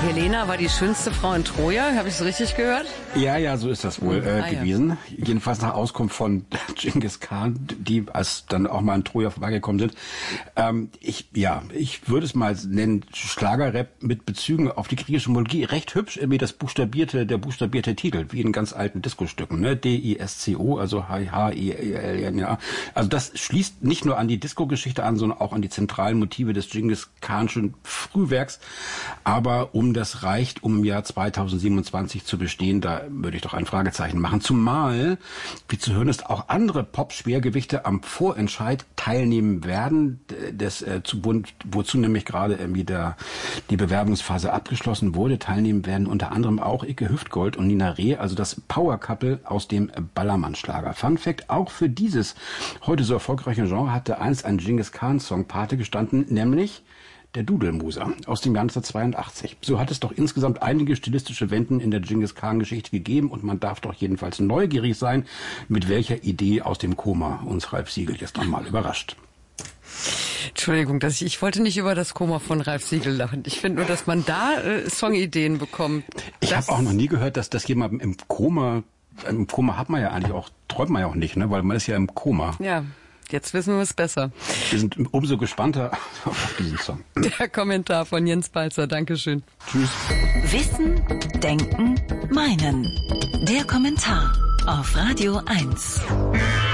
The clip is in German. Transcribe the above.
Helena war die schönste Frau in Troja, habe ich es richtig gehört? Ja, so ist das wohl gewesen. Ja. Jedenfalls nach Auskunft von Genghis Khan, die als dann auch mal in Troja vorbeigekommen sind. Ich würde es mal nennen, Schlagerrap mit Bezügen auf die griechische Mythologie. Recht hübsch, irgendwie der buchstabierte Titel, wie in ganz alten Disco-Stücken, ne? D-I-S-C-O, also H-I-H-I-L-N, ja. Also das schließt nicht nur an die Disco-Geschichte an, sondern auch an die zentralen Motive des Genghis Khanschen Frühwerks. Aber um das reicht, um im Jahr 2027 zu bestehen, da würde ich doch ein Fragezeichen machen. Zumal, wie zu hören ist, auch andere Pop-Schwergewichte am Vorentscheid teilnehmen werden, wozu nämlich gerade irgendwie die Bewerbungsphase abgeschlossen wurde. Teilnehmen werden unter anderem auch Icke Hüftgold und Nina Reh, also das Power-Couple aus dem Ballermann-Schlager. Fun Fact, auch für dieses heute so erfolgreiche Genre hatte einst ein Genghis Khan-Song Pate gestanden, nämlich der Dudelmuser aus dem Jahr 1982. So hat es doch insgesamt einige stilistische Wenden in der Genghis Khan-Geschichte gegeben und man darf doch jedenfalls neugierig sein, mit welcher Idee aus dem Koma uns Ralf Siegel jetzt nochmal überrascht. Entschuldigung, ich wollte nicht über das Koma von Ralf Siegel lachen. Ich finde nur, dass man da Songideen bekommt. Ich habe auch noch nie gehört, dass jemand im Koma hat man ja eigentlich auch, träumt man ja auch nicht, ne? Weil man ist ja im Koma. Ja. Jetzt wissen wir es besser. Wir sind umso gespannter auf diesen Song. Der Kommentar von Jens Balzer. Dankeschön. Tschüss. Wissen, Denken, Meinen. Der Kommentar auf Radio 1.